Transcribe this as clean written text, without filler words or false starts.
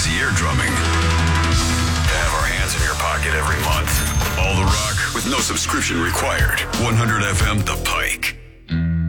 busy eardrumming. Have our hands in your pocket every month. All the rock with no subscription required. 100 FM The Pike.